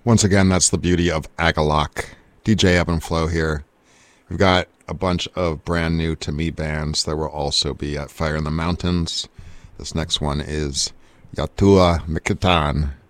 Once again, that's the beauty of Agalloch. DJ Ebb and Flow here. We've got a bunch of brand new to me bands that will also be at Fire in the Mountains. This next one is Yatua Mikitan